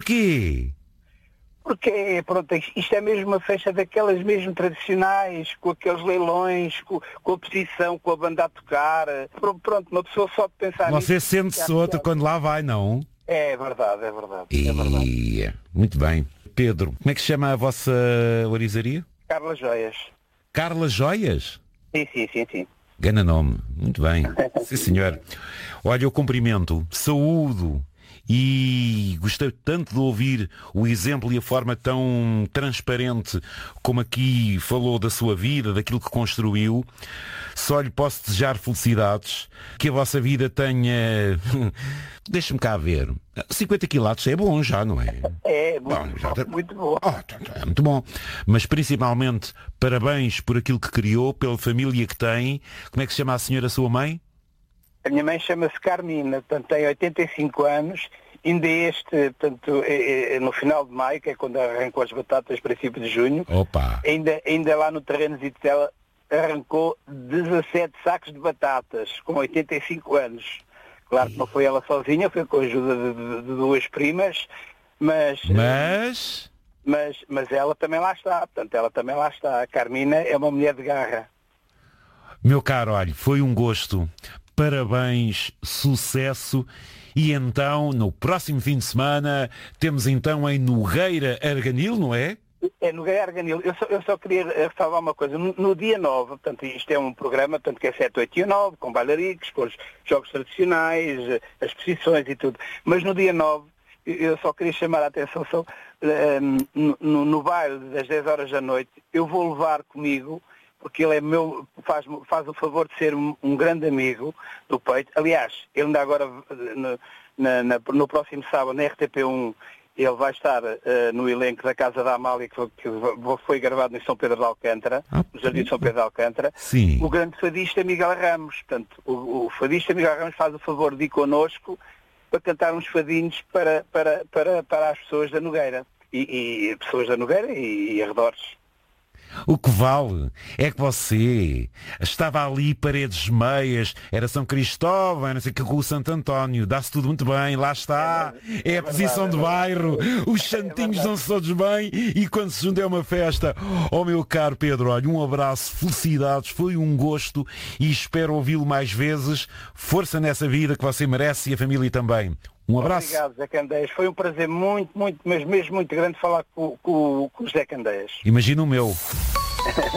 Porquê? Porque, pronto, isto é mesmo uma festa daquelas mesmo tradicionais, com aqueles leilões, com a posição, com a banda a tocar. Pronto, uma pessoa só de pensar Você nisso, sente-se outro quando lá vai, não? É verdade. É verdade. Muito bem. Pedro, como é que se chama a vossa orizaria? Carla Joias. Carla Joias? Sim. Gana nome. Muito bem. Sim, senhor. Olha, eu cumprimento, saúdo e gostei tanto de ouvir o exemplo e a forma tão transparente como aqui falou da sua vida, daquilo que construiu. Só lhe posso desejar felicidades, que a vossa vida tenha... Deixa-me cá ver. 50 quilates é bom já, não é? É, muito bom. É muito bom. Mas principalmente, parabéns por aquilo que criou, pela família que tem. Como é que se chama a senhora, a sua mãe? A minha mãe chama-se Carmina, portanto tem 85 anos, ainda portanto, no final de maio, que é quando arrancou as batatas, princípio de junho. Opa! Ainda lá no terreno dela arrancou 17 sacos de batatas, com 85 anos. Claro que não foi ela sozinha, foi com a ajuda de duas primas, mas ela também lá está, A Carmina é uma mulher de garra. Meu caro, olha, foi um gosto. Parabéns, sucesso. E então, no próximo fim de semana, temos então em Nogueira Arganil, não é? É Nogueira Arganil. Eu só queria ressalvar uma coisa. No dia 9, portanto, isto é um programa, portanto, que é 7, 8 e 9, com bailaricos, com os jogos tradicionais, as exposições e tudo. Mas no dia 9, eu só queria chamar a atenção, no baile das 10 horas da noite, eu vou levar comigo, porque ele é faz o favor de ser um grande amigo do peito. Aliás, ele ainda agora, no próximo sábado, na RTP1, ele vai estar no elenco da Casa da Amália, que foi gravado em São Pedro de Alcântara, no Jardim de São Pedro de Alcântara. Sim. O grande fadista Miguel Ramos. Portanto, o fadista Miguel Ramos faz o favor de ir connosco para cantar uns fadinhos para as pessoas da Nogueira. E pessoas da Nogueira e arredores. O que vale é que você estava ali, paredes meias, era São Cristóvão, não sei o que, com o Santo António, dá-se tudo muito bem, lá está, é a posição de bairro, os santinhos dão-se todos bem e quando se junta é uma festa. Oh meu caro Pedro, olha, um abraço, felicidades, foi um gosto e espero ouvi-lo mais vezes. Força nessa vida que você merece e a família também. Um abraço. Obrigado, Zé Candeias. Foi um prazer muito, mas mesmo muito grande falar com o Zé Candeias. Imagina o meu.